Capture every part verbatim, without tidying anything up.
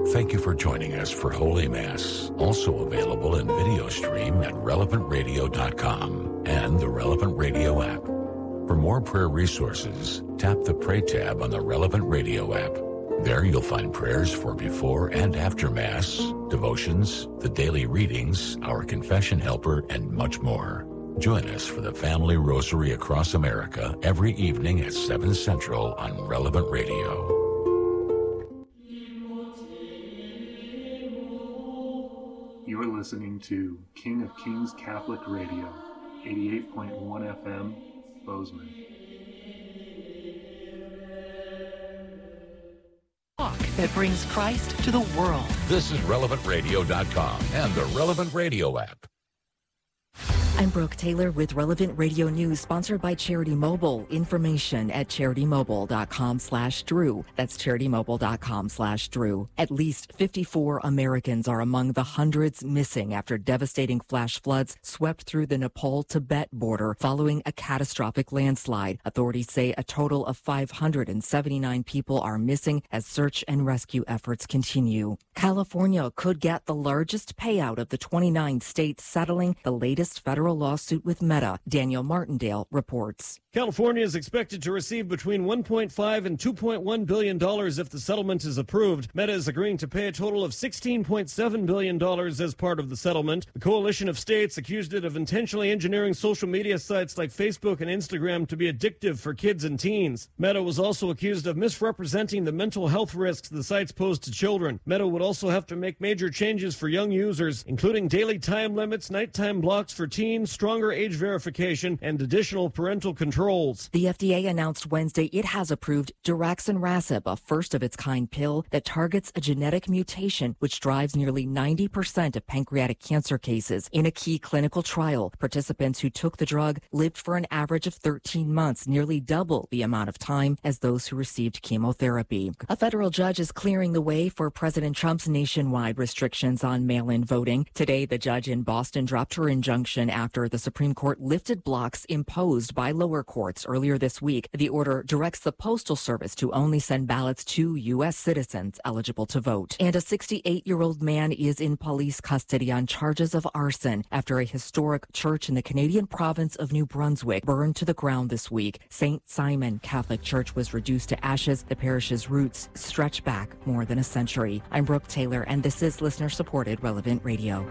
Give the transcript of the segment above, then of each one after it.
Thank you for joining us for Holy Mass, also available in video stream at relevant radio dot com and the Relevant Radio app. For more prayer resources, tap the Pray tab on the Relevant Radio app. There you'll find prayers for before and after Mass, devotions, the daily readings, our confession helper, and much more. Join us for the Family Rosary across America every evening at seven Central on Relevant Radio. You are listening to King of Kings Catholic Radio, eighty-eight point one F M, Bozeman. Talk that brings Christ to the world. This is relevant radio dot com and the Relevant Radio app. I'm Brooke Taylor with Relevant Radio News, sponsored by Charity Mobile. Information at charity mobile dot com slash Drew. That's charity mobile dot com slash Drew. At least fifty-four Americans are among the hundreds missing after devastating flash floods swept through the Nepal-Tibet border following a catastrophic landslide. Authorities say a total of five hundred seventy-nine people are missing as search and rescue efforts continue. California could get the largest payout of the twenty-nine states settling the latest federal lawsuit with Meta. Daniel Martindale reports. California is expected to receive between one point five and two point one billion dollars if the settlement is approved. Meta is agreeing to pay a total of sixteen point seven billion dollars as part of the settlement. The coalition of states accused it of intentionally engineering social media sites like Facebook and Instagram to be addictive for kids and teens. Meta was also accused of misrepresenting the mental health risks the sites pose to children. Meta would also have to make major changes for young users, including daily time limits, nighttime blocks for teens, stronger age verification, and additional parental controls. The F D A announced Wednesday it has approved daraxonrasib, a first-of-its-kind pill that targets a genetic mutation which drives nearly ninety percent of pancreatic cancer cases. In a key clinical trial, participants who took the drug lived for an average of thirteen months, nearly double the amount of time as those who received chemotherapy. A federal judge is clearing the way for President Trump's nationwide restrictions on mail-in voting. Today, the judge in Boston dropped her injunction after the Supreme Court lifted blocks imposed by lower courts earlier this week. The order directs the Postal Service to only send ballots to U S citizens eligible to vote. And a sixty-eight-year-old man is in police custody on charges of arson after a historic church in the Canadian province of New Brunswick burned to the ground this week. Saint Simon Catholic Church was reduced to ashes. The parish's roots stretch back more than a century. I'm Brooke Taylor, and this is listener-supported Relevant Radio.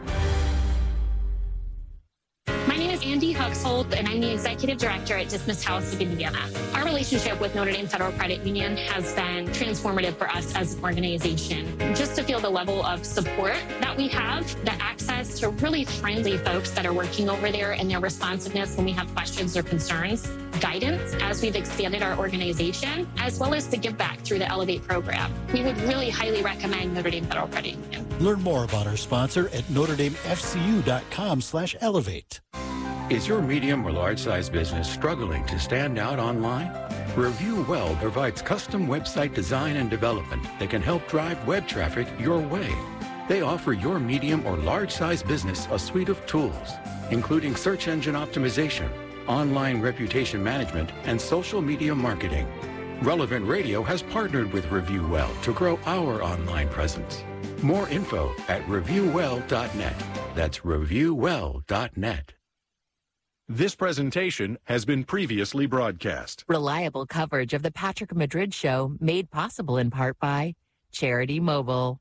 Andy Huxhold, and I'm the Executive Director at Dismissed House of Indiana. Our relationship with Notre Dame Federal Credit Union has been transformative for us as an organization. Just to feel the level of support that we have, the access to really friendly folks that are working over there, and their responsiveness when we have questions or concerns, guidance as we've expanded our organization, as well as the give back through the Elevate program. We would really highly recommend Notre Dame Federal Credit Union. Learn more about our sponsor at notre dame f c u dot com slash elevate. Is your medium or large size business struggling to stand out online? Review Well provides custom website design and development that can help drive web traffic your way. They offer your medium or large size business a suite of tools, including search engine optimization, online reputation management, and social media marketing. Relevant Radio has partnered with Review Well to grow our online presence. More info at review well dot net. That's review well dot net. This presentation has been previously broadcast. Reliable coverage of the Patrick Madrid Show, made possible in part by Charity Mobile.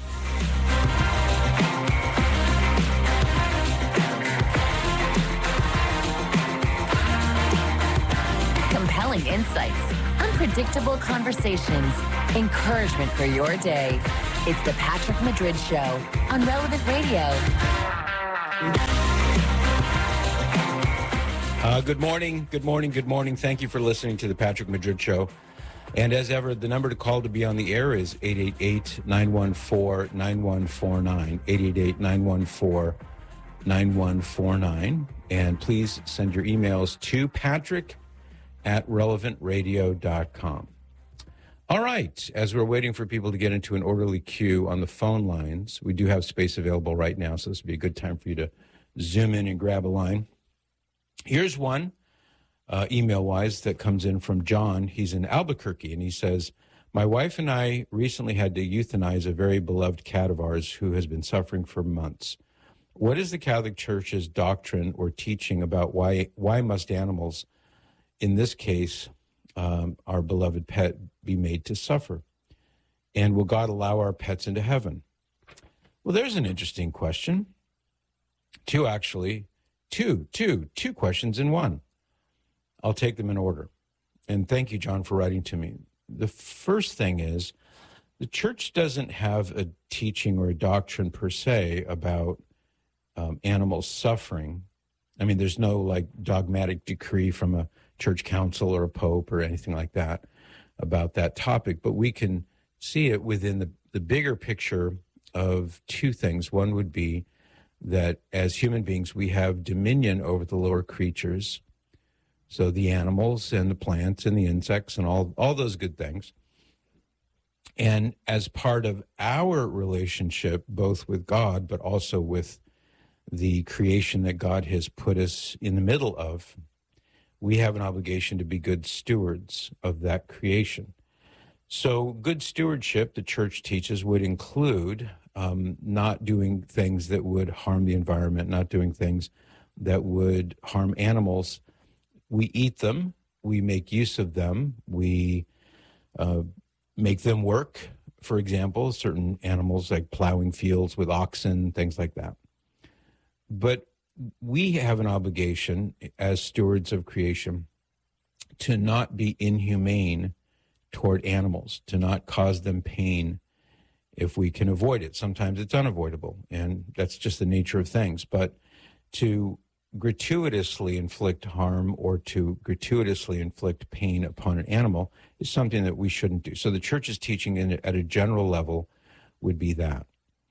Compelling insights, unpredictable conversations, encouragement for your day. It's the Patrick Madrid Show on Relevant Radio. Uh, good morning, good morning, good morning. Thank you for listening to the Patrick Madrid Show. And as ever, the number to call to be on the air is eight eight eight, nine one four, nine one four nine, eight eight eight, nine one four, nine one four nine. And please send your emails to patrick at relevant radio dot com. All right, as we're waiting for people to get into an orderly queue on the phone lines, we do have space available right now, so this would be a good time for you to zoom in and grab a line. Here's one, uh, email-wise, that comes in from John. He's in Albuquerque, and he says, My wife and I recently had to euthanize a very beloved cat of ours who has been suffering for months. What is the Catholic Church's doctrine or teaching about why why must animals, in this case, um, our beloved pet, be made to suffer? And will God allow our pets into heaven? Well, there's an interesting question. Two, actually. Two, two, two questions in one. I'll take them in order. And thank you, John, for writing to me. The first thing is, the church doesn't have a teaching or a doctrine per se about um, animals suffering. I mean, there's no like dogmatic decree from a church council or a pope or anything like that about that topic, but we can see it within the, the bigger picture of two things. One would be that as human beings, we have dominion over the lower creatures, so the animals and the plants and the insects and all, all those good things. And as part of our relationship, both with God, but also with the creation that God has put us in the middle of, we have an obligation to be good stewards of that creation. So good stewardship, the church teaches, would include um, not doing things that would harm the environment, not doing things that would harm animals. We eat them, we make use of them, we uh, make them work, for example, certain animals like plowing fields with oxen, things like that. But we have an obligation as stewards of creation to not be inhumane toward animals, to not cause them pain if we can avoid it. Sometimes it's unavoidable, and that's just the nature of things. But to gratuitously inflict harm or to gratuitously inflict pain upon an animal is something that we shouldn't do. So the church's teaching in, at a general level would be that.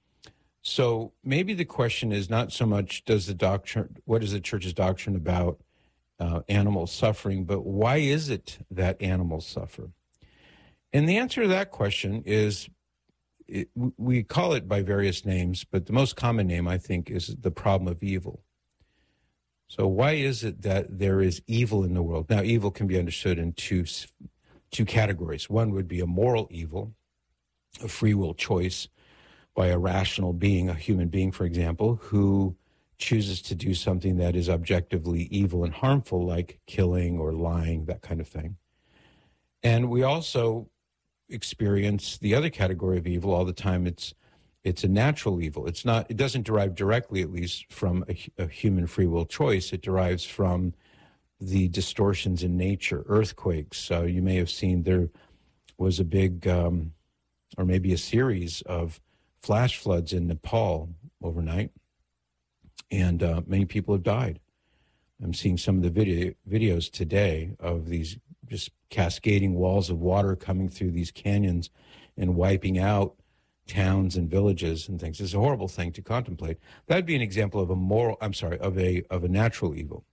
So maybe the question is not so much does the doctrine, what is the church's doctrine about uh, animals suffering, but why is it that animals suffer? And the answer to that question is, it, we call it by various names, but the most common name, I think, is the problem of evil. So why is it that there is evil in the world? Now, evil can be understood in two, two categories. One would be a moral evil, a free will choice by a rational being, a human being, for example, who chooses to do something that is objectively evil and harmful, like killing or lying, that kind of thing. And we also experience the other category of evil all the time. It's It's a natural evil. It's not, it doesn't derive directly, at least, from a, a human free will choice. It derives from the distortions in nature, earthquakes. So you may have seen there was a big, um, or maybe a series of flash floods in Nepal overnight, and uh, many people have died. I'm seeing some of the video, videos today of these just cascading walls of water coming through these canyons and wiping out towns and villages and things. It's a horrible thing to contemplate. That'd be an example of a moral, I'm sorry, of a of a natural evil.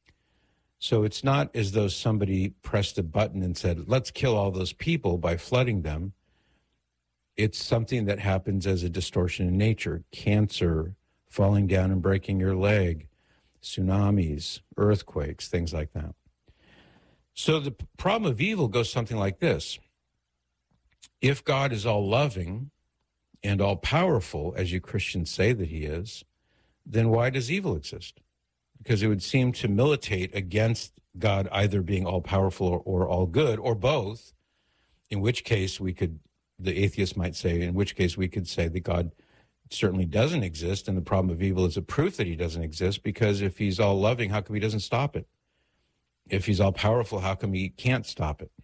So it's not as though somebody pressed a button and said, let's kill all those people by flooding them. It's something that happens as a distortion in nature. Cancer, falling down and breaking your leg, tsunamis, earthquakes, things like that. So the problem of evil goes something like this. If God is all loving and all powerful, as you Christians say that he is, then why does evil exist? Because it would seem to militate against God either being all powerful or, or all good, or both, in which case we could, the atheist might say, in which case we could say that God certainly doesn't exist, and the problem of evil is a proof that he doesn't exist, because if he's all loving, how come he doesn't stop it? If he's all powerful, how come he can't stop it?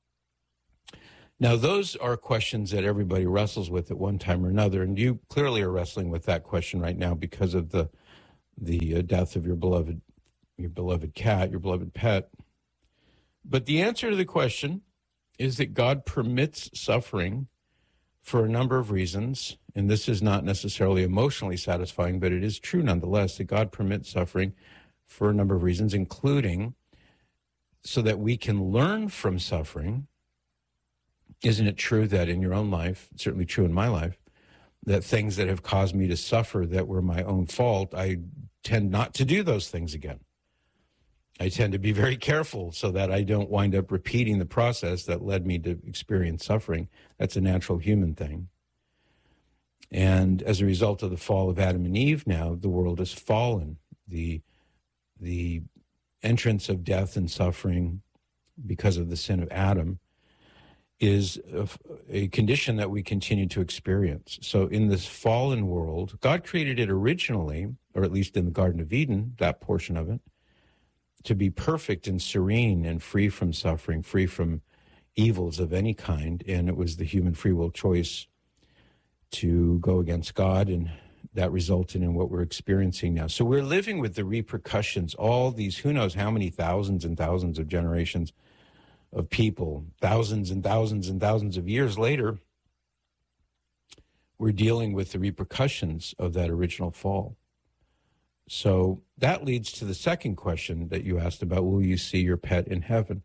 Now, those are questions that everybody wrestles with at one time or another, and you clearly are wrestling with that question right now because of the the death of your beloved your beloved cat, your beloved pet. But the answer to the question is that God permits suffering for a number of reasons, and this is not necessarily emotionally satisfying, but it is true nonetheless that God permits suffering for a number of reasons, including so that we can learn from suffering. Isn't it true that in your own life, it's certainly true in my life, that things that have caused me to suffer that were my own fault, I tend not to do those things again. I tend to be very careful so that I don't wind up repeating the process that led me to experience suffering. That's a natural human thing. And as a result of the fall of Adam and Eve now, the world has fallen. The, the entrance of death and suffering because of the sin of Adam is a, a condition that we continue to experience. So in this fallen world, God created it originally, or at least in the Garden of Eden, that portion of it, to be perfect and serene and free from suffering, free from evils of any kind. And it was the human free will choice to go against God, and that resulted in what we're experiencing now. So we're living with the repercussions, all these, who knows how many thousands and thousands of generations of people, thousands and thousands and thousands of years later, we're dealing with the repercussions of that original fall. So that leads to the second question that you asked about, will you see your pet in heaven?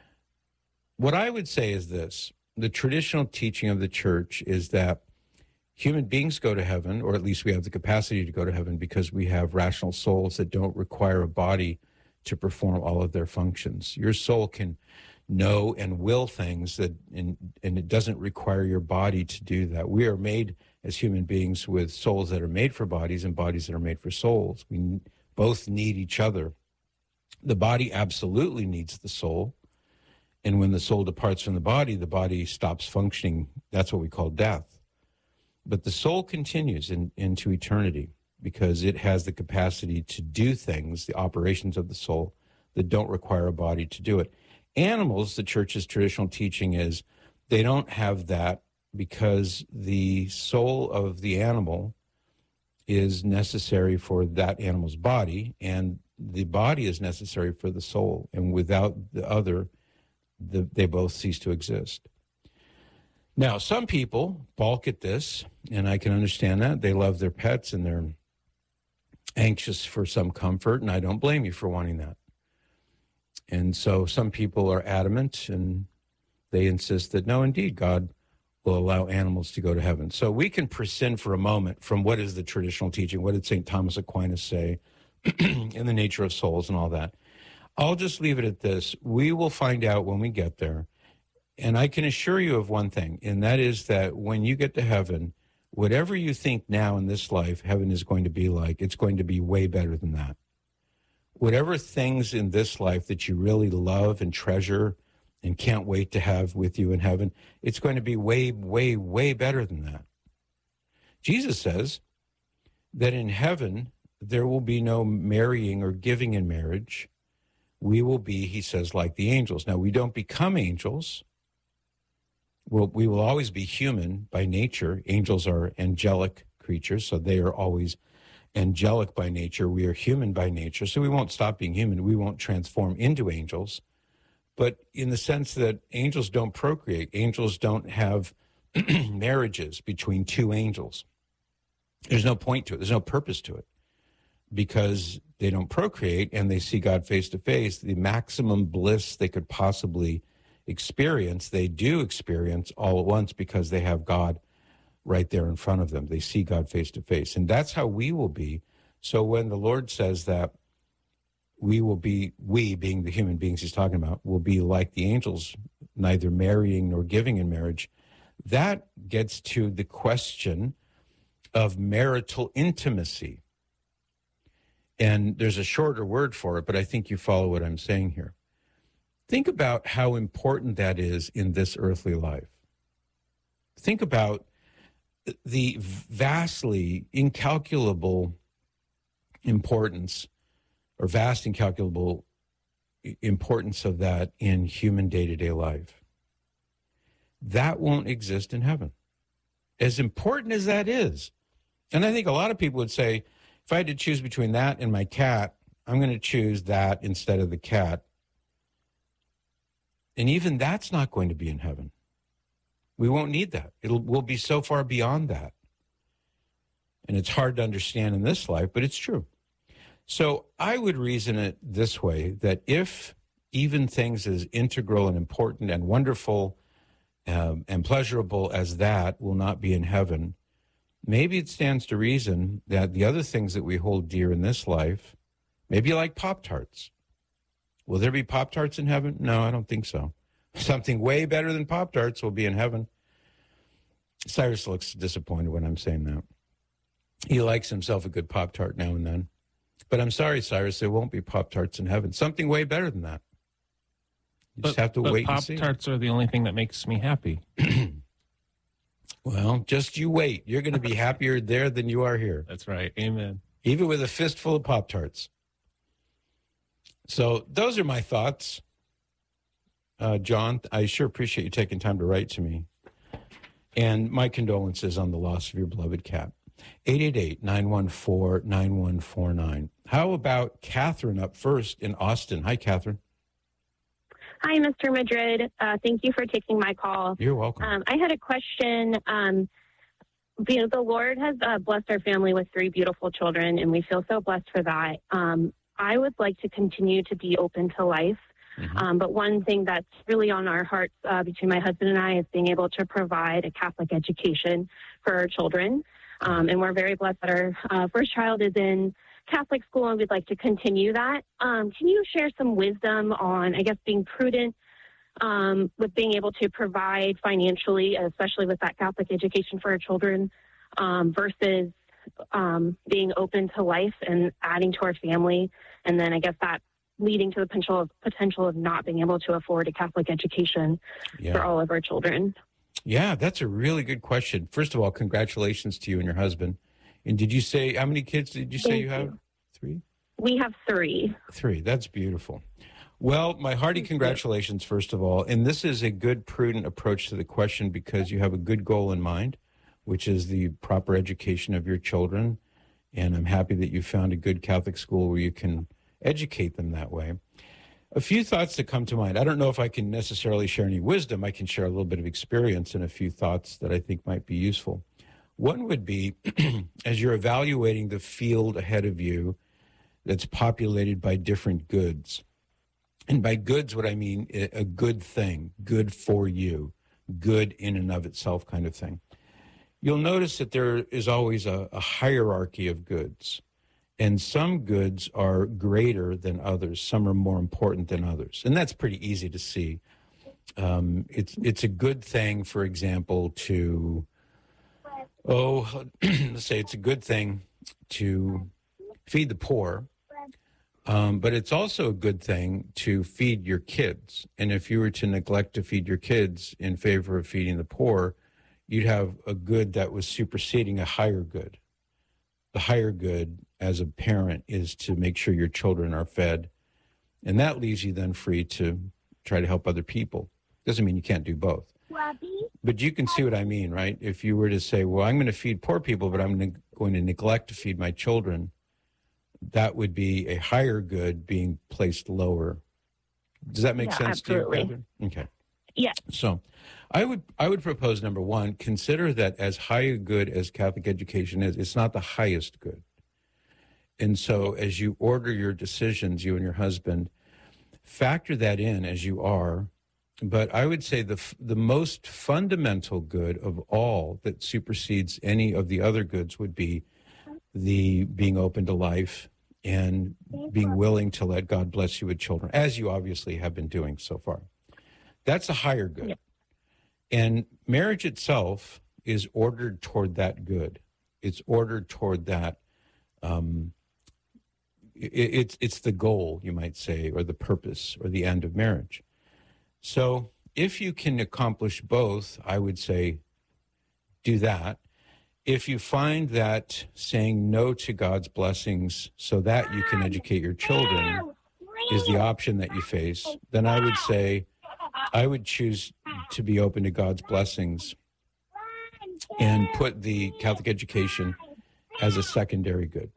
What I would say is this: the traditional teaching of the church is that human beings go to heaven, or at least we have the capacity to go to heaven, because we have rational souls that don't require a body to perform all of their functions. Your soul can know and will things that, and, and it doesn't require your body to do that. We are made as human beings with souls that are made for bodies and bodies that are made for souls. We both need each other. The body absolutely needs the soul. And when the soul departs from the body, the body stops functioning. That's what we call death. But the soul continues in, into eternity because it has the capacity to do things, the operations of the soul, that don't require a body to do it. Animals, the church's traditional teaching is, they don't have that because the soul of the animal is necessary for that animal's body, and the body is necessary for the soul. And without the other, the, they both cease to exist. Now, some people balk at this, and I can understand that. They love their pets and they're anxious for some comfort, and I don't blame you for wanting that. And so some people are adamant, and they insist that, no, indeed, God will allow animals to go to heaven. So we can prescind for a moment from what is the traditional teaching. What did Saint Thomas Aquinas say in the nature of souls and all that? I'll just leave it at this. We will find out when we get there. And I can assure you of one thing, and that is that when you get to heaven, whatever you think now in this life heaven is going to be like, it's going to be way better than that. Whatever things in this life that you really love and treasure and can't wait to have with you in heaven, it's going to be way, way, way better than that. Jesus says that in heaven, there will be no marrying or giving in marriage. We will be, he says, like the angels. Now, we don't become angels. Well, we will always be human by nature. Angels are angelic creatures, so they are always angelic by nature. We are human by nature, so we won't stop being human. We won't transform into angels. But in the sense that angels don't procreate, angels don't have marriages between two angels. There's no point to it. There's no purpose to it because they don't procreate and they see God face to face. The maximum bliss they could possibly experience, they do experience all at once because they have God right there in front of them. They see God face to face. And that's how we will be. So when the Lord says that we will be, we being the human beings he's talking about, will be like the angels, neither marrying nor giving in marriage, that gets to the question of marital intimacy. And there's a shorter word for it, but I think you follow what I'm saying here. Think about how important that is in this earthly life. Think about the vastly incalculable importance or vast incalculable importance of that in human day-to-day life. That won't exist in heaven. As important as that is, and I think a lot of people would say, if I had to choose between that and my cat, I'm going to choose that instead of the cat. And even that's not going to be in heaven. We won't need that. It'll, we'll be so far beyond that. And it's hard to understand in this life, but it's true. So I would reason it this way, that if even things as integral and important and wonderful um, and pleasurable as that will not be in heaven, maybe it stands to reason that the other things that we hold dear in this life, maybe like Pop-Tarts, Will there be Pop-Tarts in heaven? No, I don't think so. Something way better than Pop-Tarts will be in heaven. Cyrus looks disappointed when I'm saying that. He likes himself a good Pop-Tart now and then. But I'm sorry, Cyrus, there won't be Pop-Tarts in heaven. Something way better than that. You but, just have to but wait and see. Pop-Tarts are the only thing that makes me happy. Well, just you wait. You're going to be happier there than you are here. That's right. Amen. Even with a fistful of Pop-Tarts. So those are my thoughts. Uh, John, I sure appreciate you taking time to write to me. And my condolences on the loss of your beloved cat. eight eight eight, nine one four, nine one four nine. How about Catherine up first in Austin? Hi, Catherine. Hi, Mister Madrid. Uh, thank you for taking my call. You're welcome. Um, I had a question. Um, you know, the Lord has uh, blessed our family with three beautiful children, and we feel so blessed for that. Um, I would like to continue to be open to life. Mm-hmm. Um, but one thing that's really on our hearts uh, between my husband and I is being able to provide a Catholic education for our children. Um, and we're very blessed that our uh, first child is in Catholic school, and we'd like to continue that. Um, can you share some wisdom on, I guess, being prudent um, with being able to provide financially, especially with that Catholic education for our children, um, versus um, being open to life and adding to our family, and then I guess that leading to the potential of, potential of not being able to afford a Catholic education yeah. for all of our children? Yeah, that's a really good question. First of all, congratulations to you and your husband. And did you say, how many kids did you say Thank you have? You. Three? We have three. Three. That's beautiful. Well, my hearty congratulations, first of all. And this is a good, prudent approach to the question because you have a good goal in mind, which is the proper education of your children. And I'm happy that you found a good Catholic school where you can educate them that way. A few thoughts that come to mind. I don't know if I can necessarily share any wisdom. I can share a little bit of experience and a few thoughts that I think might be useful. One would be, as you're evaluating the field ahead of you that's populated by different goods. And by goods, what I mean, a good thing, good for you, good in and of itself kind of thing. You'll notice that there is always a, a hierarchy of goods. And some goods are greater than others. Some are more important than others. And that's pretty easy to see. Um, it's it's a good thing, for example, to, oh, let's say it's a good thing to feed the poor. Um, but it's also a good thing to feed your kids. And if you were to neglect to feed your kids in favor of feeding the poor, you'd have a good that was superseding a higher good. The higher good as a parent is to make sure your children are fed. And that leaves you then free to try to help other people. Doesn't mean you can't do both. But you can see what I mean, right? If you were to say, well, I'm going to feed poor people, but I'm going to neglect to feed my children, that would be a higher good being placed lower. Does that make yeah, sense absolutely. to you, Catherine? Okay. Yeah. So I would I would propose, number one, consider that as high a good as Catholic education is, it's not the highest good. And so as you order your decisions, you and your husband, factor that in as you are. But I would say the the most fundamental good of all that supersedes any of the other goods would be the being open to life and being willing to let God bless you with children, as you obviously have been doing so far. That's a higher good. Yep. And marriage itself is ordered toward that good. It's ordered toward that. Um, it, it's it's the goal, you might say, or the purpose or the end of marriage. So if you can accomplish both, I would say do that. If you find that saying no to God's blessings so that you can educate your children is the option that you face, then I would say I would choose to be open to God's blessings and put the Catholic education as a secondary good.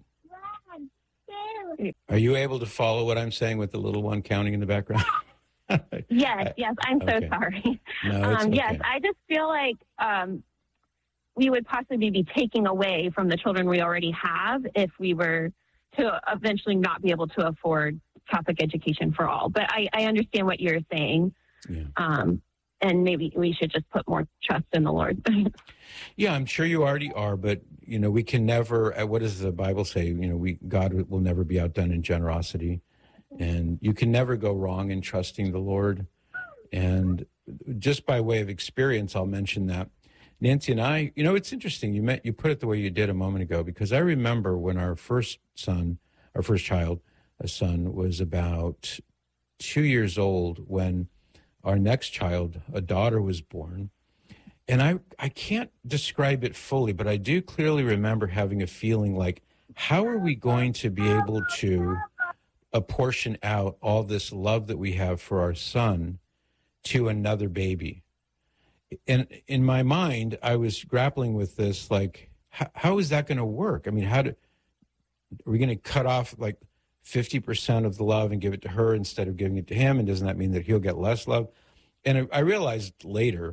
Are you able to follow what I'm saying with the little one counting in the background? Yes, yes. I'm so Okay. sorry. No, it's um, Yes, okay. I just feel like um, we would possibly be taking away from the children we already have if we were to eventually not be able to afford Catholic education for all. But I, I understand what you're saying. Yeah. Um, and maybe we should just put more trust in the Lord. Yeah, I'm sure you already are, but you know, we can never. uh, What does the Bible say? You know, we God will never be outdone in generosity, And you can never go wrong in trusting the Lord. And just by way of experience, I'll mention that Nancy and I, you know, it's interesting. You met, you put it the way you did a moment ago, because I remember when our first son, our first child, a son, was about two years old when our next child, a daughter, was born. And I, I can't describe it fully, but I do clearly remember having a feeling like, how are we going to be able to apportion out all this love that we have for our son to another baby? And in my mind, I was grappling with this, like, how, how is that going to work? I mean, how do, are we going to cut off like fifty percent of the love and give it to her instead of giving it to him? And doesn't that mean that he'll get less love? And I, I realized later,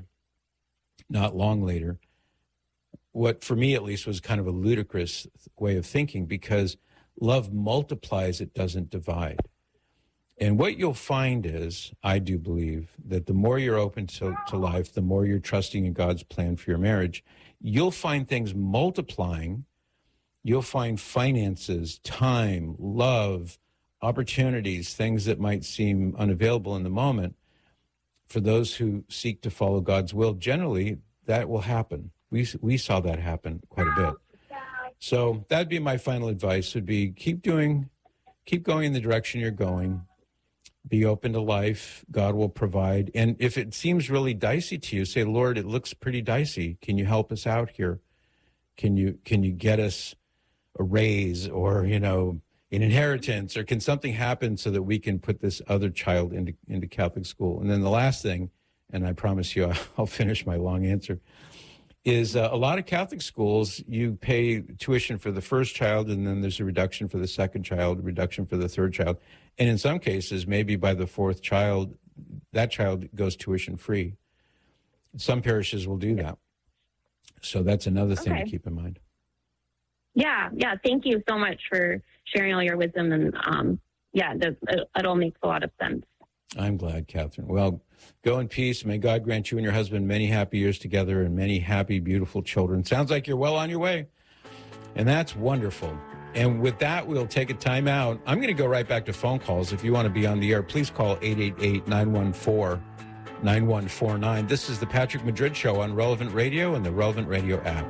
not long later, what for me at least was kind of a ludicrous way of thinking, because love multiplies, it doesn't divide. And what you'll find is, I do believe, that the more you're open to, to life, the more you're trusting in God's plan for your marriage, you'll find things multiplying. You'll find finances, time, love, opportunities, things that might seem unavailable in the moment. For those who seek to follow God's will, generally, that will happen. We we saw that happen quite a bit. So that'd be my final advice, would be keep doing, keep going in the direction you're going. Be open to life. God will provide. And if it seems really dicey to you, say, Lord, it looks pretty dicey. Can you help us out here? Can you can you get us a raise, or, you know, an inheritance, or can something happen so that we can put this other child into, into Catholic school? And then the last thing, and I promise you I'll finish my long answer, is uh, a lot of Catholic schools, you pay tuition for the first child, and then there's a reduction for the second child, a reduction for the third child. And in some cases, maybe by the fourth child, that child goes tuition free. Some parishes will do that. So that's another thing Okay. to keep in mind. Yeah, yeah. Thank you so much for sharing all your wisdom. And um, yeah, the, it, it all makes a lot of sense. I'm glad, Catherine. Well, go in peace. May God grant you and your husband many happy years together and many happy, beautiful children. Sounds like you're well on your way. And that's wonderful. And with that, we'll take a time out. I'm going to go right back to phone calls. If you want to be on the air, please call eight eight eight, nine one four, nine one four nine. This is the Patrick Madrid Show on Relevant Radio and the Relevant Radio app.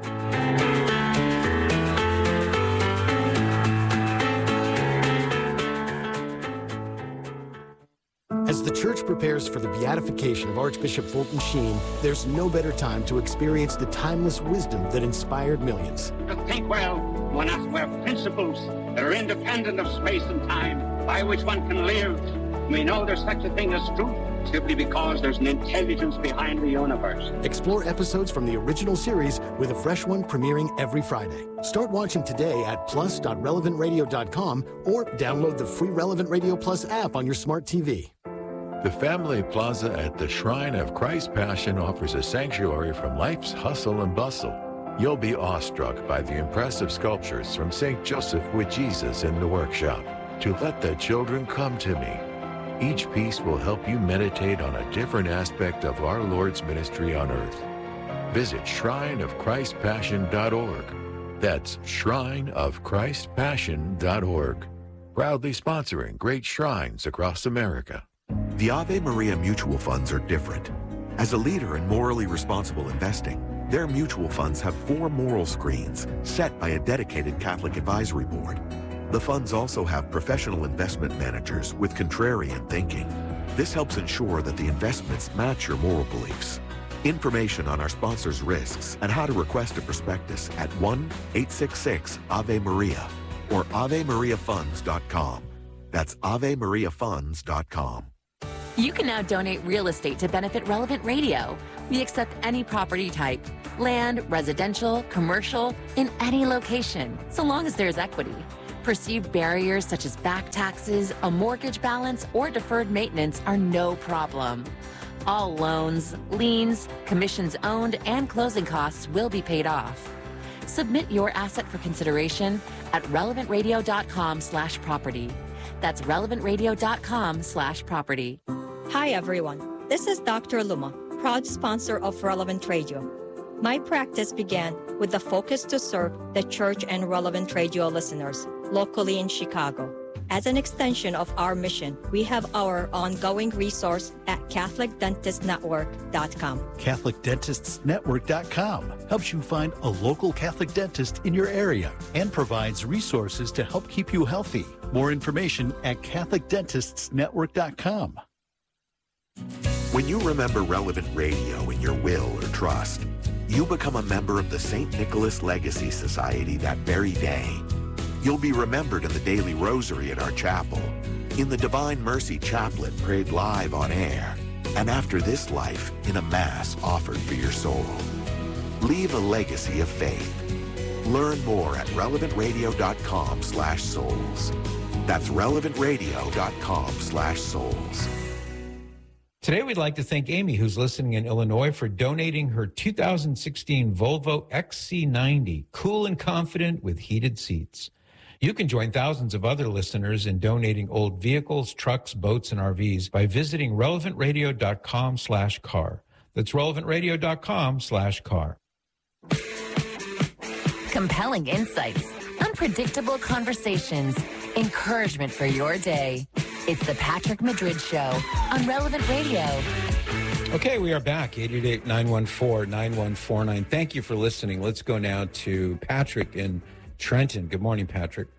As the Church prepares for the beatification of Archbishop Fulton Sheen, there's no better time to experience the timeless wisdom that inspired millions. To think well, one has to have principles that are independent of space and time, by which one can live. We know there's such a thing as truth, simply because there's an intelligence behind the universe. Explore episodes from the original series with a fresh one premiering every Friday. Start watching today at plus dot relevant radio dot com or download the free Relevant Radio Plus app on your smart T V. The Family Plaza at the Shrine of Christ's Passion offers a sanctuary from life's hustle and bustle. You'll be awestruck by the impressive sculptures from Saint Joseph with Jesus in the workshop, To Let the Children Come to Me. Each piece will help you meditate on a different aspect of our Lord's ministry on earth. Visit shrine of christ passion dot org. That's shrine of christ passion dot org. Proudly sponsoring great shrines across America. The Ave Maria mutual funds are different. As a leader in morally responsible investing, their mutual funds have four moral screens set by a dedicated Catholic advisory board. The funds also have professional investment managers with contrarian thinking. This helps ensure that the investments match your moral beliefs. Information on our sponsors' risks and how to request a prospectus at one eight six six Ave Maria or ave maria funds dot com. That's ave maria funds dot com. You can now donate real estate to benefit Relevant Radio. We accept any property type, land, residential, commercial, in any location, so long as there's equity. Perceived barriers such as back taxes, a mortgage balance, or deferred maintenance are no problem. All loans, liens, commissions owned, and closing costs will be paid off. Submit your asset for consideration at relevant radio dot com slash property. That's relevant radio dot com slash property. Hi everyone, this is Doctor Luma, proud sponsor of Relevant Radio. My practice began with the focus to serve the church and Relevant Radio listeners locally in Chicago. As an extension of our mission, we have our ongoing resource at Catholic Dentist Network dot com. Catholic Dentists Network dot com helps you find a local Catholic dentist in your area and provides resources to help keep you healthy. More information at Catholic Dentists Network dot com. When you remember Relevant Radio in your will or trust, you become a member of the Saint Nicholas Legacy Society that very day. You'll be remembered in the daily rosary at our chapel, in the Divine Mercy Chaplet prayed live on air, and after this life in a Mass offered for your soul. Leave a legacy of faith. Learn more at relevant radio dot com slash souls. That's relevant radio dot com slash souls. Today, we'd like to thank Amy, who's listening in Illinois, for donating her two thousand sixteen Volvo X C ninety, cool and confident with heated seats. You can join thousands of other listeners in donating old vehicles, trucks, boats, and R Vs by visiting relevant radio dot com slash car. That's relevant radio dot com slash car. Compelling insights, unpredictable conversations, encouragement for your day. It's the Patrick Madrid Show on Relevant Radio. Okay, we are back. eight eight eight, nine one four, nine one four nine. Thank you for listening. Let's go now to Patrick in Trenton. Good morning, Patrick.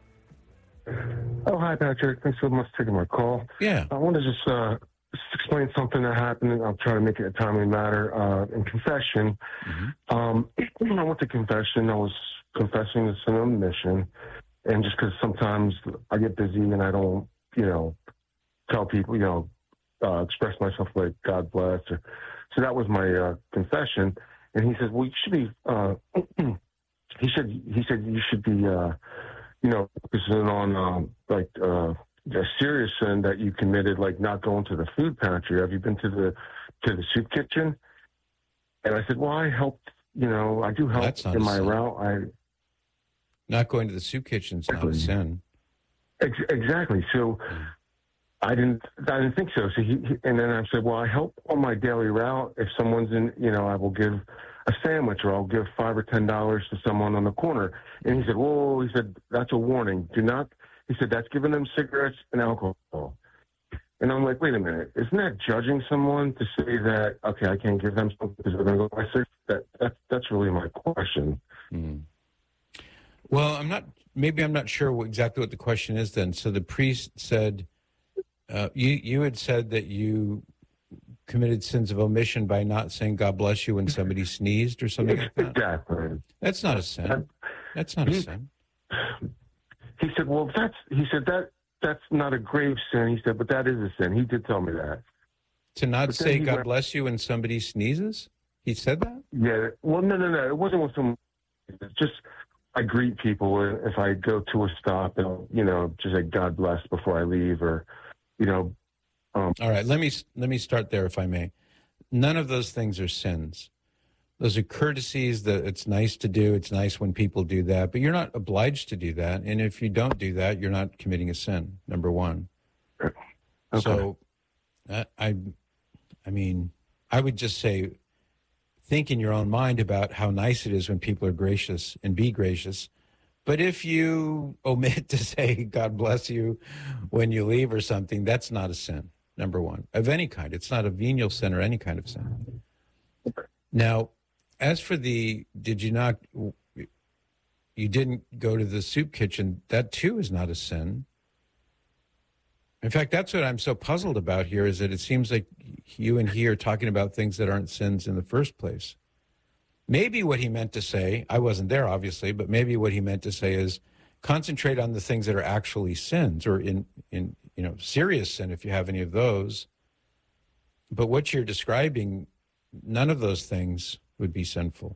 Oh, hi, Patrick. Thanks so much for taking my call. Yeah. I want to just, uh, just explain something that happened, and I'll try to make it a timely matter. Uh, in confession, mm-hmm. um, when I went to confession, I was confessing the sin of omission, and just because sometimes I get busy and I don't, you know, tell people, you know, uh, express myself like God bless. Or, so that was my uh, confession. And he says, well, you should be... Uh, He said, he said you should be, uh, you know, focusing on, um, like, uh, a serious sin that you committed, like not going to the food pantry. Have you been to the, to the soup kitchen? And I said, well, I helped, you know, I do help in my route. I Not going to the soup kitchen is not a sin. Ex- exactly. So I didn't, I didn't think so. So he, he, and then I said, well, I help on my daily route. If someone's in, you know, I will give a sandwich, or I'll give five or ten dollars to someone on the corner. And he said, whoa, he said, that's a warning. Do not, he said, that's giving them cigarettes and alcohol. And I'm like, wait a minute, isn't that judging someone to say that, okay, I can't give them something because they're going to go buy cigarettes? That, that, that's really my question. Mm. Well, I'm not, maybe I'm not sure what, exactly what the question is then. So the priest said, uh, you, you had said that you committed sins of omission by not saying God bless you when somebody sneezed or something like that? Exactly. That's not a sin. That's not he, a sin. He said, well, that's, he said, that that's not a grave sin. He said, but that is a sin. He did tell me that. To not but say God went, bless you when somebody sneezes? He said that? Yeah. Well, no, no, no. It wasn't with some, just, I greet people if I go to a stop and, you know, just say God bless before I leave, or, you know, Um, All right, let me let me start there, if I may. None of those things are sins. Those are courtesies that it's nice to do. It's nice when people do that, but you're not obliged to do that. And if you don't do that, you're not committing a sin, number one. Okay. So I, I, I mean, I would just say, think in your own mind about how nice it is when people are gracious, and be gracious. But if you omit to say God bless you when you leave or something, that's not a sin. Number one, of any kind. It's not a venial sin or any kind of sin. Now, as for the, did you not, you didn't go to the soup kitchen, that too is not a sin. In fact, that's what I'm so puzzled about here, is that it seems like you and he are talking about things that aren't sins in the first place. Maybe what he meant to say, I wasn't there obviously, but maybe what he meant to say is concentrate on the things that are actually sins, or in, in you know, serious sin if you have any of those. But what you're describing, none of those things would be sinful.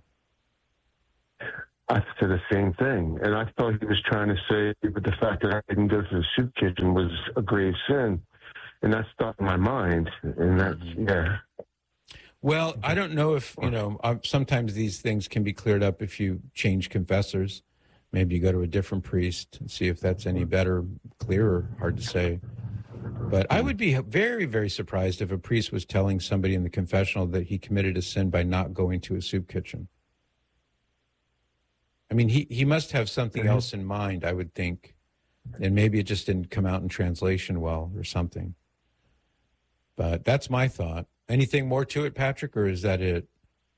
I said the same thing. And I thought he was trying to say, but the fact that I didn't go to the soup kitchen was a grave sin. And that stuck in my mind. And that's, yeah. Well, I don't know if, you know, uh, sometimes these things can be cleared up if you change confessors. Maybe you go to a different priest and see if that's any better, clearer, hard to say. But I would be very, very surprised if a priest was telling somebody in the confessional that he committed a sin by not going to a soup kitchen. I mean, he, he must have something else in mind, I would think. And maybe it just didn't come out in translation well or something. But that's my thought. Anything more to it, Patrick, or is that it?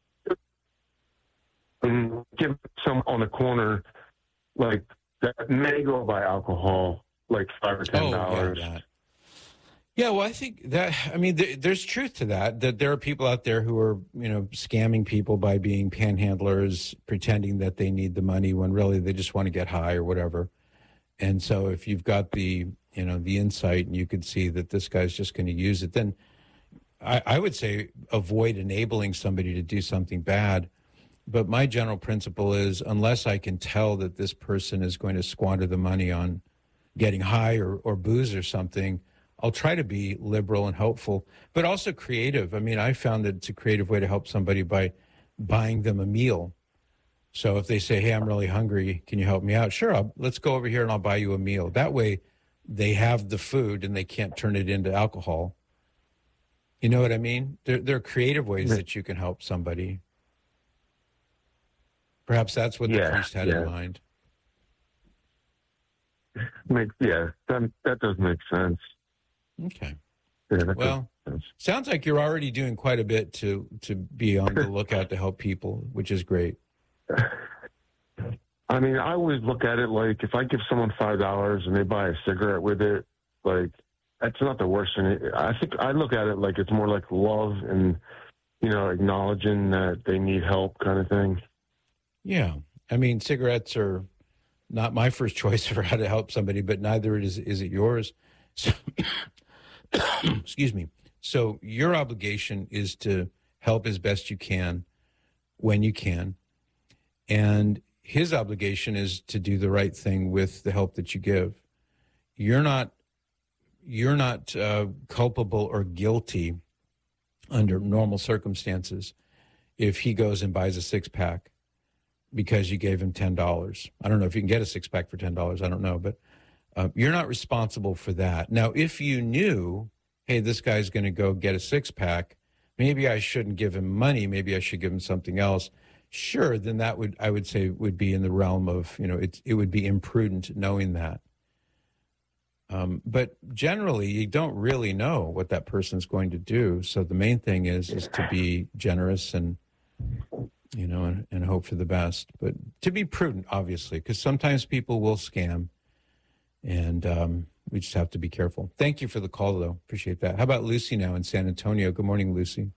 Um, give some on the corner, like that may go by alcohol, like five or ten dollars. Oh, yeah, that. Yeah, well, I think that, I mean, th- there's truth to that, that there are people out there who are, you know, scamming people by being panhandlers, pretending that they need the money when really they just want to get high or whatever. And so if you've got the, you know, the insight and you could see that this guy's just going to use it, then I, I would say avoid enabling somebody to do something bad. But my general principle is unless I can tell that this person is going to squander the money on getting high or, or booze or something, I'll try to be liberal and helpful, but also creative. I mean, I found that it's a creative way to help somebody by buying them a meal. So if they say, hey, I'm really hungry, can you help me out? Sure, I'll, let's go over here and I'll buy you a meal. That way they have the food and they can't turn it into alcohol. You know what I mean? There, there are creative ways that you can help somebody. Perhaps that's what the yeah, priest had yeah. in mind. Make, yeah, that, that does make sense. Okay. Yeah, well, sounds like you're already doing quite a bit to, to be on the lookout to help people, which is great. I mean, I always look at it like if I give someone five dollars and they buy a cigarette with it, like that's not the worst thing. I think I look at it like it's more like love and, you know, acknowledging that they need help kind of thing. Yeah. I mean, cigarettes are not my first choice for how to help somebody, but neither is, is it yours. So, excuse me. So your obligation is to help as best you can when you can. And his obligation is to do the right thing with the help that you give. You're not, you're not uh, culpable or guilty under normal circumstances if he goes and buys a six-pack because you gave him ten dollars. I don't know if you can get a six-pack for ten dollars. I don't know, but uh, you're not responsible for that. Now, if you knew, hey, this guy's going to go get a six-pack, maybe I shouldn't give him money, maybe I should give him something else. Sure, then that would, I would say, would be in the realm of, you know, it, it would be imprudent knowing that. Um, but generally, you don't really know what that person's going to do. So the main thing is, is to be generous and, you know, and, and hope for the best. But to be prudent, obviously, because sometimes people will scam. And um, we just have to be careful. Thank you for the call, though. Appreciate that. How about Lucy now in San Antonio? Good morning, Lucy.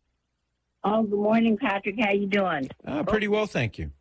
Oh, good morning, Patrick. How you doing? Uh, pretty well, thank you.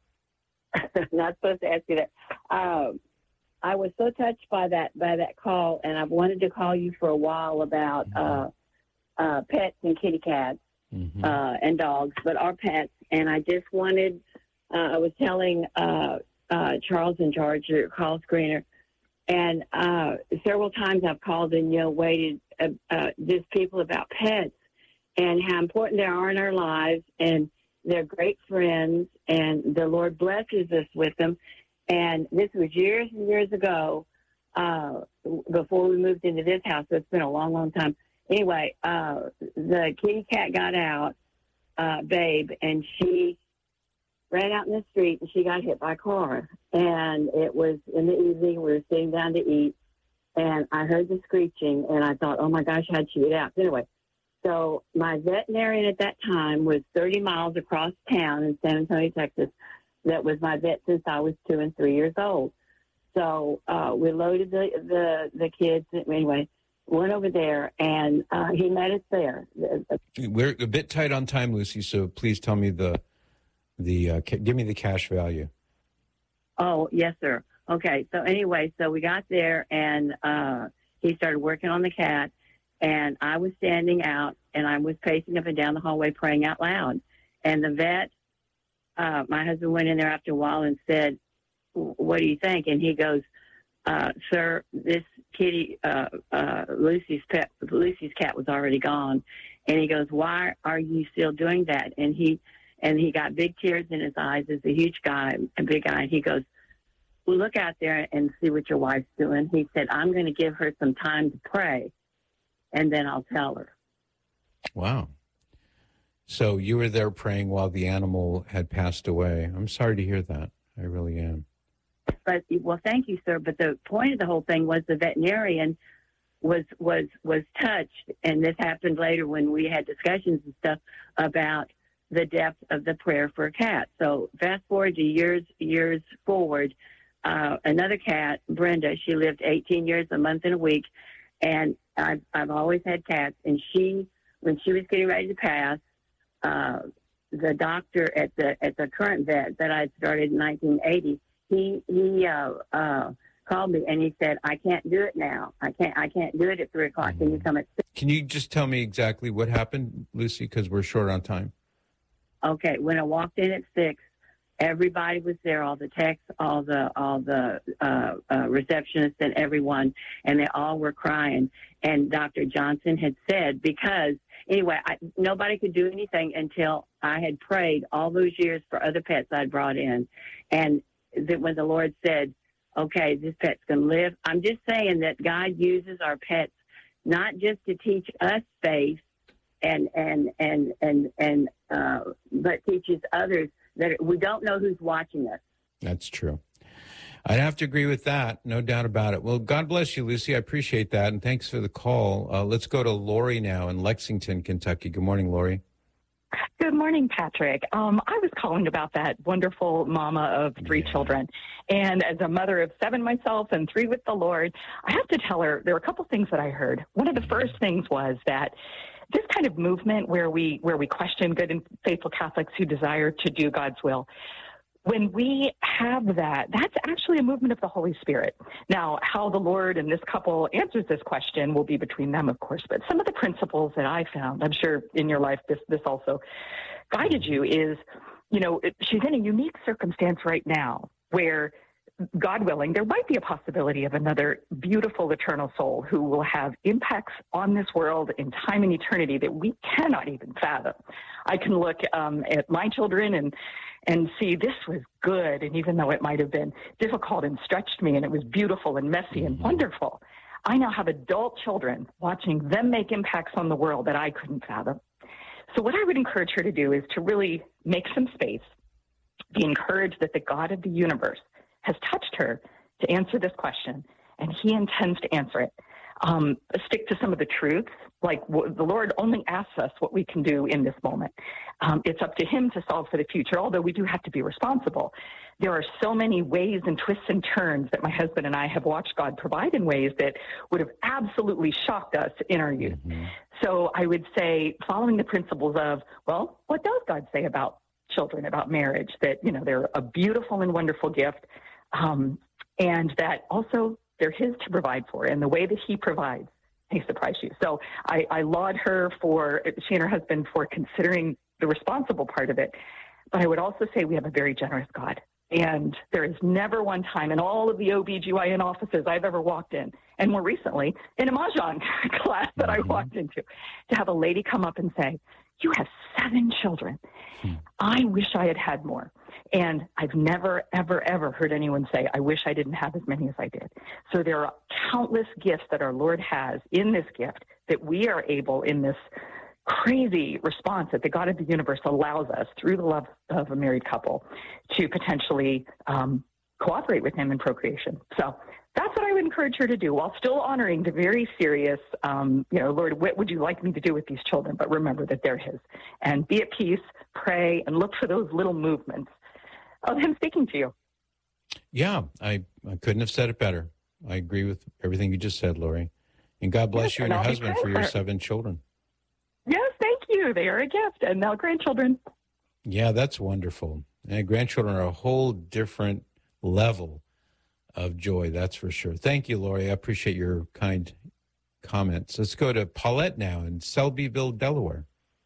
Not supposed to ask you that. Um, I was so touched by that by that call, and I've wanted to call you for a while about mm-hmm. uh, uh, pets and kitty cats mm-hmm. uh, and dogs, but our pets. And I just wanted, uh, I was telling uh, uh, Charles in charge, your call screener, and uh, several times I've called and, you know, waited, uh, uh, just people about pets and how important they are in our lives, and they're great friends, and the Lord blesses us with them. And this was years and years ago, uh, before we moved into this house. So it's been a long, long time. Anyway, uh, the kitty cat got out, uh, Babe, and she ran out in the street, and she got hit by a car. And it was in the evening. We were sitting down to eat, and I heard the screeching, and I thought, oh, my gosh, how'd she get out? Anyway, so my veterinarian at that time was thirty miles across town in San Antonio, Texas. That was my vet since I was two and three years old. So uh, we loaded the, the, the kids. Anyway, went over there, and uh, he met us there. We're a bit tight on time, Lucy, so please tell me the, the uh, ca- give me the cash value. Oh, yes, sir. Okay, so anyway, so we got there, and uh, he started working on the cat, and I was standing out, and I was pacing up and down the hallway praying out loud. And the vet, Uh, my husband went in there after a while and said, what do you think? And he goes, uh, sir, this kitty, uh, uh, Lucy's pet, Lucy's cat was already gone. And he goes, why are you still doing that? And he, and he got big tears in his eyes. He's a huge guy, a big guy. And he goes, well, look out there and see what your wife's doing. He said, I'm going to give her some time to pray, and then I'll tell her. Wow. So you were there praying while the animal had passed away. I'm sorry to hear that. I really am. but well, thank you, sir. But the point of the whole thing was the veterinarian was was was touched, and this happened later when we had discussions and stuff about the depth of the prayer for a cat. So fast forward to years years forward, uh, another cat, Brenda, she lived eighteen years, a month and a week, and I've I've always had cats, and she when she was getting ready to pass, uh, the doctor at the at the current vet that I started in nineteen eighty, he he uh, uh, called me and he said, I can't do it now. I can't I can't do it at three o'clock. Can you come at six? Can you just tell me exactly what happened, Lucy, because we're short on time? Okay, when I walked in at six, everybody was there, all the techs, all the all the uh, uh, receptionists and everyone, and they all were crying. And Doctor Johnson had said, because, anyway, I, nobody could do anything until I had prayed all those years for other pets I'd brought in. And that when the Lord said, okay, this pet's going to live, I'm just saying that God uses our pets not just to teach us faith, and and and and and uh, but teaches others that we don't know who's watching us. That's true. I'd have to agree with that, no doubt about it. Well, God bless you, Lucy. I appreciate that, and thanks for the call. Uh, let's go to Lori now in Lexington, Kentucky. Good morning, Lori. Good morning, Patrick. Um, I was calling about that wonderful mama of three yeah. children. And as a mother of seven myself and three with the Lord, I have to tell her there were a couple things that I heard. One of the first things was that this kind of movement where we where we question good and faithful Catholics who desire to do God's will, when we have that, that's actually a movement of the Holy Spirit. Now, how the Lord and this couple answers this question will be between them, of course. But some of the principles that I found, I'm sure in your life this this also guided you, is, you know, it, she's in a unique circumstance right now where, God willing, there might be a possibility of another beautiful eternal soul who will have impacts on this world in time and eternity that we cannot even fathom. I can look um, at my children and and see this was good, and even though it might have been difficult and stretched me, and it was beautiful and messy and wonderful, I now have adult children watching them make impacts on the world that I couldn't fathom. So what I would encourage her to do is to really make some space, be encouraged that the God of the universe has touched her to answer this question, and he intends to answer it. Um, stick to some of the truths, like w- the Lord only asks us what we can do in this moment. Um, it's up to him to solve for the future, although we do have to be responsible. There are so many ways and twists and turns that my husband and I have watched God provide in ways that would have absolutely shocked us in our youth. Mm-hmm. So I would say, following the principles of, well, what does God say about children, about marriage, that, you know, they're a beautiful and wonderful gift, um, and that also they're his to provide for, and the way that he provides may surprise you. So I, I laud her for, she and her husband, for considering the responsible part of it. But I would also say we have a very generous God. And there is never one time in all of the O B G Y N offices I've ever walked in, and more recently in a Mahjong class that I walked into, to have a lady come up and say, you have seven children. Hmm. I wish I had had more. And I've never, ever, ever heard anyone say, I wish I didn't have as many as I did. So there are countless gifts that our Lord has in this gift that we are able, in this crazy response that the God of the universe allows us through the love of a married couple, to potentially um, cooperate with him in procreation. So that's what I would encourage her to do, while still honoring the very serious, um, you know, Lord, what would you like me to do with these children? But remember that they're his. And be at peace, pray, and look for those little movements of him speaking to you. Yeah, I, I couldn't have said it better. I agree with everything you just said, Lori. And God bless yes, you and, and your husband for your seven children. Yes, thank you. They are a gift. And now grandchildren. Yeah, that's wonderful. And grandchildren are a whole different level of joy, that's for sure. Thank you, Lori. I appreciate your kind comments. Let's go to Paulette now in Selbyville, Delaware.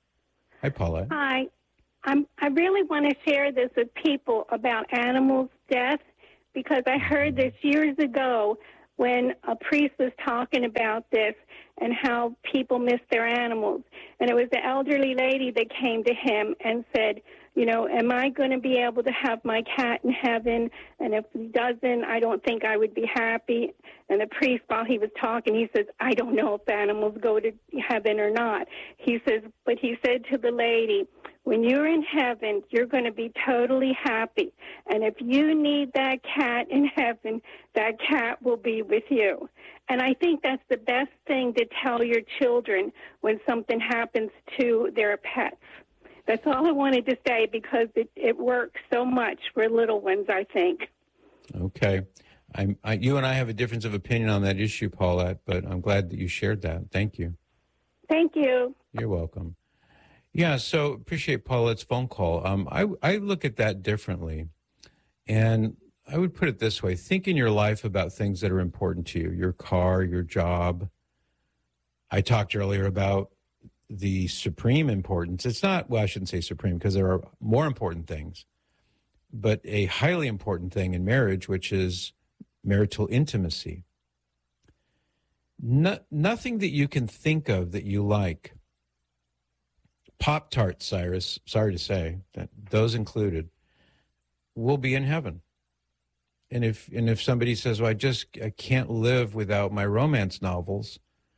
Hi, Paulette. Hi. I'm, I really want to share this with people about animals' death, because I heard this years ago when a priest was talking about this and how people miss their animals. And it was the elderly lady that came to him and said, you know, am I going to be able to have my cat in heaven? And if he doesn't, I don't think I would be happy. And the priest, while he was talking, he says, I don't know if animals go to heaven or not. He says, but he said to the lady, When you're in heaven, you're going to be totally happy. And if you need that cat in heaven, that cat will be with you. And I think that's the best thing to tell your children when something happens to their pets. That's all I wanted to say because it, it works so much for little ones, I think. Okay. I'm, I, you and I have a difference of opinion on that issue, Paulette, but I'm glad that you shared that. Thank you. Thank you. You're welcome. Yeah, so appreciate Paulette's phone call. Um, I, I look at that differently, and I would put it this way. Think in your life about things that are important to you, your car, your job. I talked earlier about the supreme importance. It's not, well, I shouldn't say supreme because there are more important things, but a highly important thing in marriage, which is marital intimacy. No, nothing that you can think of that you like. Pop-Tarts, Cyrus, sorry to say, that those included, will be in heaven. And if and if somebody says, well, I just I can't live without my romance novels,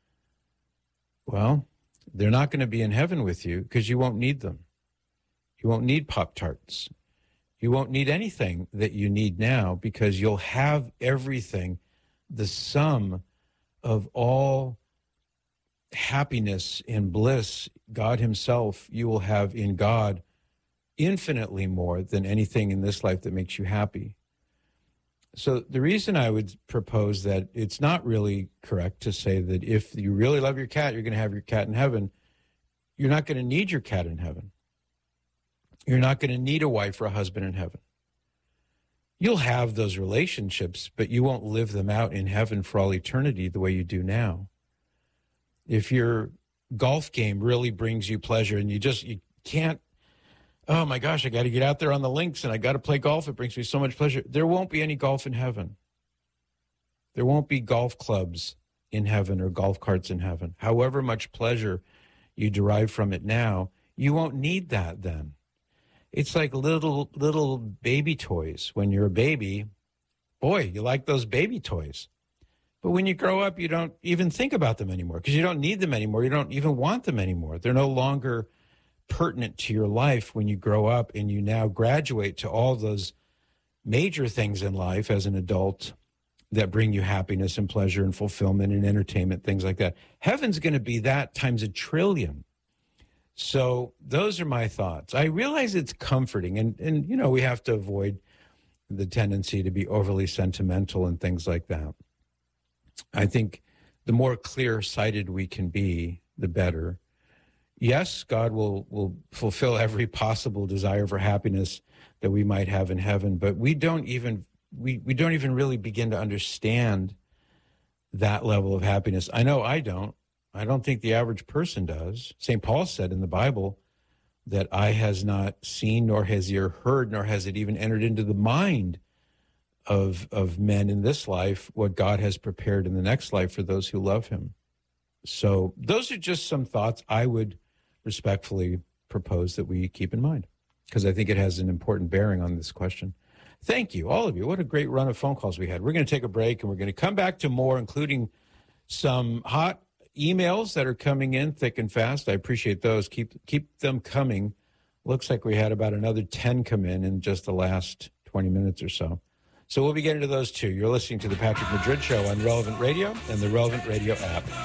well, they're not going to be in heaven with you because you won't need them. You won't need Pop-Tarts. You won't need anything that you need now because you'll have everything, the sum of all happiness and bliss, God himself, you will have in God infinitely more than anything in this life that makes you happy. So the reason I would propose that it's not really correct to say that if you really love your cat, you're going to have your cat in heaven. You're not going to need your cat in heaven. You're not going to need a wife or a husband in heaven. You'll have those relationships, but you won't live them out in heaven for all eternity the way you do now. If your golf game really brings you pleasure and you just, you can't, oh my gosh, I got to get out there on the links and I got to play golf. It brings me so much pleasure. There won't be any golf in heaven. There won't be golf clubs in heaven or golf carts in heaven. However much pleasure you derive from it now, you won't need that then. It's like little, little baby toys. When you're a baby, boy, you like those baby toys. But when you grow up, you don't even think about them anymore because you don't need them anymore. You don't even want them anymore. They're no longer pertinent to your life when you grow up and you now graduate to all those major things in life as an adult that bring you happiness and pleasure and fulfillment and entertainment, things like that. Heaven's going to be that times a trillion. So those are my thoughts. I realize it's comforting, and, and you know, we have to avoid the tendency to be overly sentimental and things like that. I think the more clear-sighted we can be, the better. Yes, God will, will fulfill every possible desire for happiness that we might have in heaven, but we don't even we, we don't even really begin to understand that level of happiness. I know I don't. I don't think the average person does. Saint Paul said in the Bible that eye has not seen, nor has ear heard, nor has it even entered into the mind of of men in this life what God has prepared in the next life for those who love him. So those are just some thoughts I would respectfully propose that we keep in mind, because I think it has an important bearing on this question. Thank you, all of you. What a great run of phone calls we had. We're going to take a break, and we're going to come back to more, including some hot emails that are coming in thick and fast. I appreciate those. Keep keep them coming. Looks like we had about another ten come in in just the last twenty minutes or so. So we'll be getting to those too. You're listening to the Patrick Madrid Show on Relevant Radio and the Relevant Radio app.